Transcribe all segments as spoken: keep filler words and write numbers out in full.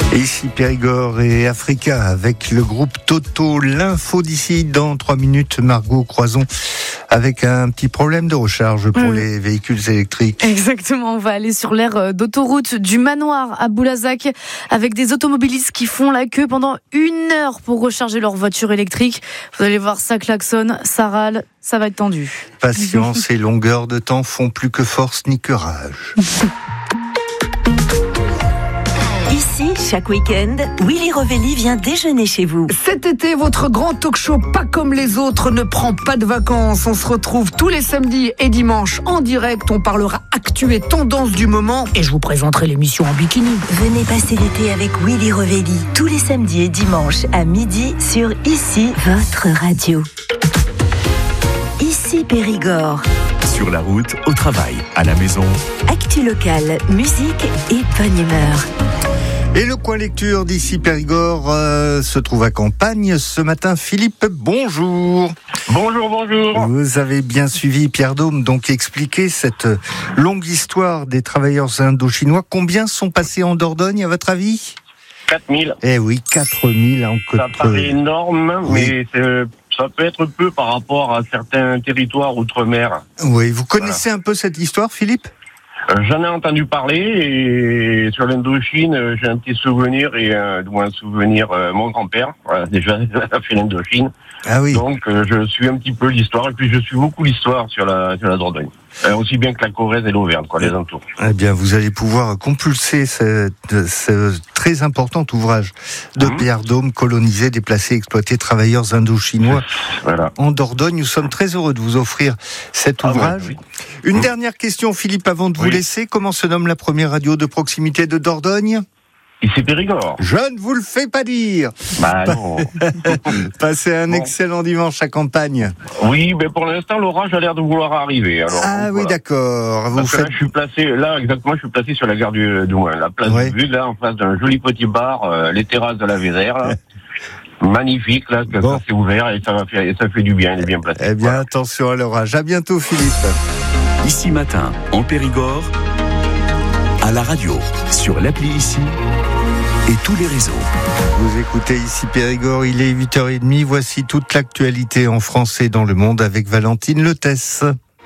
Et ici Périgord et Africa avec le groupe Toto. L'info d'ici dans trois minutes. Margot Croison avec un petit problème de recharge pour mmh. les véhicules électriques. Exactement, on va aller sur l'aire d'autoroute du Manoir à Boulazac avec des automobilistes qui font la queue pendant une heure pour recharger leur voiture électrique. Vous allez voir, ça klaxonne, ça râle, ça va être tendu. Patience et longueur de temps font plus que force ni que rage. Ici, chaque week-end, Willy Rovelli vient déjeuner chez vous. Cet été, votre grand talk-show pas comme les autres ne prend pas de vacances. On se retrouve tous les samedis et dimanches en direct. On parlera actu et tendance du moment et je vous présenterai l'émission en bikini. Venez passer l'été avec Willy Rovelli tous les samedis et dimanches à midi sur Ici, votre radio. Ici Périgord. Sur la route, au travail, à la maison. Actu locale, musique et bonne humeur. Et le coin lecture d'ici Périgord euh, se trouve à Campagne. Ce matin, Philippe, bonjour. Bonjour, bonjour. Vous avez bien suivi Pierre Daume, donc expliquer cette longue histoire des travailleurs indochinois. Combien sont passés en Dordogne, à votre avis ? quatre mille. Eh oui, quatre mille en côte. Ça paraît énorme, oui. mais c'est, ça peut être peu par rapport à certains territoires outre-mer. Oui, vous connaissez voilà. un peu cette histoire, Philippe ? J'en ai entendu parler et sur l'Indochine, j'ai un petit souvenir et un, un souvenir, euh, mon grand-père, voilà, déjà, a fait l'Indochine. Ah oui. Donc, euh, je suis un petit peu l'histoire et puis je suis beaucoup l'histoire sur la, sur la Dordogne. Euh, aussi bien que la Corrèze et l'Auvergne, quoi, les entours. Eh bien, vous allez pouvoir compulser ce, ce très important ouvrage de mmh. Pierre Daume, coloniser, déplacer, exploiter travailleurs indochinois. Voilà. En Dordogne, nous sommes très heureux de vous offrir cet ah ouvrage. Ouais, oui. Une mmh. dernière question, Philippe, avant de oui. vous laisser. Comment se nomme la première radio de proximité de Dordogne ? Ici Périgord. Je ne vous le fais pas dire. Bah non. Passez un bon. excellent dimanche à Campagne. Oui, mais pour l'instant, l'orage a l'air de vouloir arriver. Alors, ah oui, voilà. d'accord. Vous faites... là, je suis placé, là, exactement, je suis placé sur la gare du Douin, la place ouais. de Vue, là, en face d'un joli petit bar, euh, les terrasses de la Vézère, là. Magnifique, là, que bon. ça s'est ouvert et ça va faire, et ça fait du bien, il est bien placé. Eh bien, voilà. attention à l'orage. À bientôt, Philippe. Ici matin, en Périgord, à la radio, sur l'appli Ici et tous les réseaux. Vous écoutez Ici Périgord, il est huit heures trente. Voici toute l'actualité en France et dans le monde avec Valentine Letesse.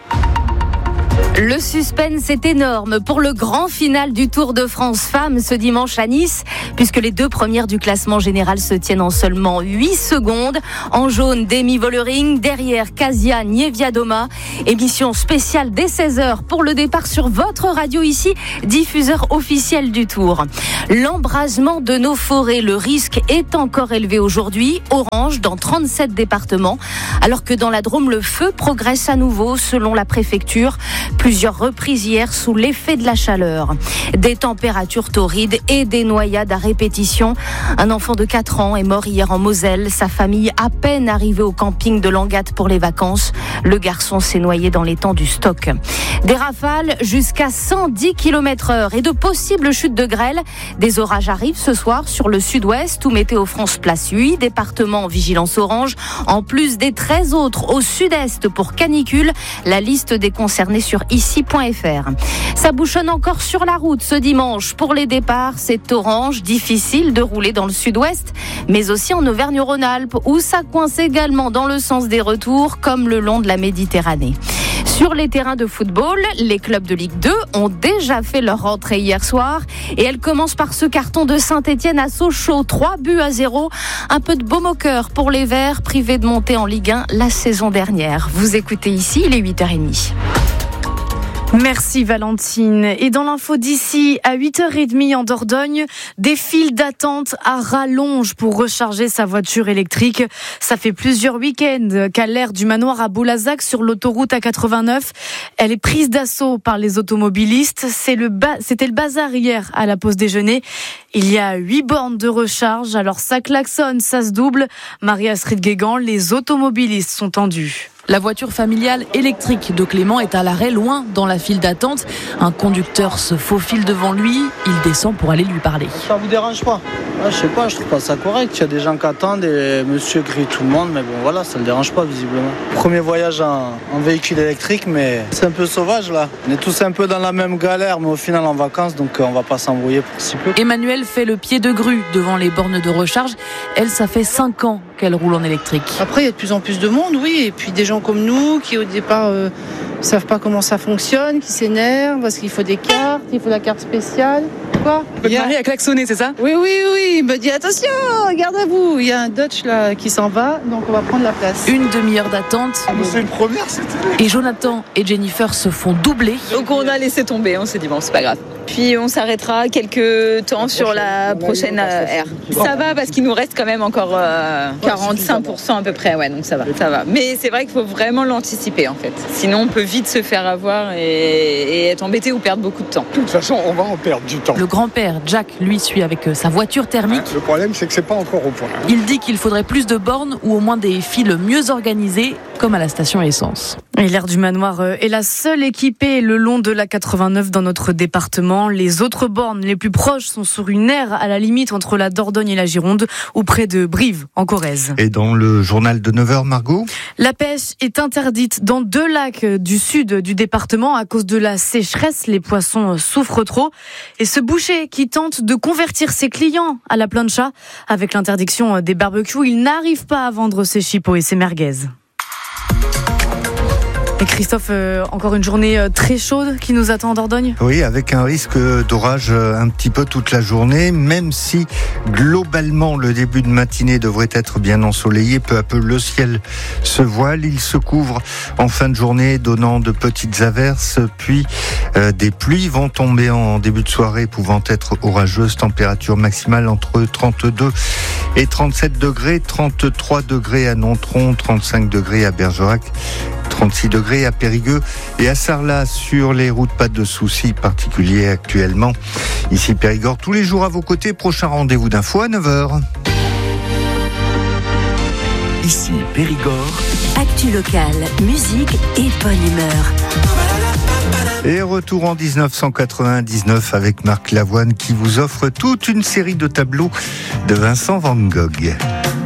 Le suspense est énorme pour le grand final du Tour de France Femmes ce dimanche à Nice, puisque les deux premières du classement général se tiennent en seulement huit secondes. En jaune, Demi Vollering, derrière Kasia Niewiadoma. Émission spéciale dès seize heures pour le départ sur votre radio Ici, diffuseur officiel du Tour. L'embrasement de nos forêts, le risque est encore élevé aujourd'hui, orange dans trente-sept départements, alors que dans la Drôme, le feu progresse à nouveau selon la préfecture. Plusieurs reprises hier sous l'effet de la chaleur. Des températures torrides et des noyades à répétition. Un enfant de quatre ans est mort hier en Moselle. Sa famille à peine arrivée au camping de Langat pour les vacances. Le garçon s'est noyé dans l'étang du Stock. Des rafales jusqu'à cent dix kilomètres heure et de possibles chutes de grêle. Des orages arrivent ce soir sur le sud-ouest où Météo France place huit départements en vigilance orange. En plus des treize autres au sud-est pour canicule. La liste des concernés sur ici point f r. Ça bouchonne encore sur la route ce dimanche. Pour les départs, c'est orange, difficile de rouler dans le sud-ouest, mais aussi en Auvergne-Rhône-Alpes, où ça coince également dans le sens des retours, comme le long de la Méditerranée. Sur les terrains de football, les clubs de Ligue deux ont déjà fait leur rentrée hier soir et elle commence par ce carton de Saint-Etienne à Sochaux, trois buts à zéro. Un peu de baume au cœur pour les Verts, privés de monter en Ligue un la saison dernière. Vous écoutez Ici, il est huit heures trente. Merci Valentine. Et dans l'info d'ici, à huit heures trente en Dordogne, des files d'attente à rallonge pour recharger sa voiture électrique. Ça fait plusieurs week-ends qu'à l'aire du Manoir à Boulazac sur l'autoroute A quatre-vingt-neuf, elle est prise d'assaut par les automobilistes. C'est le ba... C'était le bazar hier à la pause déjeuner. Il y a huit bornes de recharge, alors ça klaxonne, ça se double. Marie-Astrid Guégan, les automobilistes sont tendus. La voiture familiale électrique de Clément est à l'arrêt, loin dans la file d'attente. Un conducteur se faufile devant lui. Il descend pour aller lui parler. Ça vous dérange pas? Ah, je sais pas, je trouve pas ça correct. Il y a des gens qui attendent et monsieur grille tout le monde, mais bon voilà, ça le dérange pas visiblement. Premier voyage en, en véhicule électrique, mais c'est un peu sauvage là. On est tous un peu dans la même galère, mais au final en vacances, donc on va pas s'embrouiller pour si peu. Emmanuel fait le pied de grue devant les bornes de recharge. Elle, ça fait cinq ans qu'elle roule en électrique. Après, il y a de plus en plus de monde, oui, et puis des gens comme nous qui au départ euh, savent pas comment ça fonctionne, qui s'énervent parce qu'il faut des cartes, il faut la carte spéciale. Quoi? Votre mari a klaxonné, c'est ça? Oui, oui, oui, il me dit attention, garde à vous, il y a un Dodge là qui s'en va, donc on va prendre la place. Une demi-heure d'attente. Ah, mais c'est une première, c'était. Et Jonathan et Jennifer se font doubler. Donc on a laissé tomber, on s'est dit bon, c'est pas grave. Puis on s'arrêtera quelques temps sur la prochaine aire. Ça va parce qu'il nous reste quand même encore euh, quarante-cinq pour cent à peu près, ouais, donc ça va, ça va. Mais c'est vrai qu'il faut vraiment l'anticiper en fait. Sinon on peut vite se faire avoir et, et être embêté ou perdre beaucoup de temps. De toute façon, on va en perdre du temps. Le grand-père, Jack, lui, suit avec sa voiture thermique. Le problème, c'est que c'est pas encore au point. Hein. Il dit qu'il faudrait plus de bornes ou au moins des files mieux organisées, comme à la station essence. Et l'aire du manoir est la seule équipée le long de la quatre-vingt-neuf dans notre département. Les autres bornes les plus proches sont sur une aire à la limite entre la Dordogne et la Gironde, ou près de Brive, en Corrèze. Et dans le journal de neuf heures, Margot ? La pêche est interdite dans deux lacs du sud du département à cause de la sécheresse. Les poissons souffrent trop. Et ce boucher qui tente de convertir ses clients à la plancha, avec l'interdiction des barbecues, il n'arrive pas à vendre ses chipots et ses merguez. Et Christophe, euh, encore une journée euh, très chaude qui nous attend en Dordogne ? Oui, avec un risque d'orage euh, un petit peu toute la journée, même si globalement le début de matinée devrait être bien ensoleillé. Peu à peu, le ciel se voile, il se couvre en fin de journée, donnant de petites averses, puis euh, des pluies vont tomber en début de soirée, pouvant être orageuses. Température maximale entre trente-deux et trente-sept degrés, trente-trois degrés à Nontron, trente-cinq degrés à Bergerac, trente-six degrés à Périgueux et à Sarlat. Sur les routes, pas de soucis particuliers actuellement. Ici Périgord, tous les jours à vos côtés. Prochain rendez-vous d'info à neuf heures. Ici Périgord. Actu locale, musique et bonne humeur. Et retour en dix-neuf cent quatre-vingt-dix-neuf avec Marc Lavoine qui vous offre toute une série de tableaux de Vincent Van Gogh.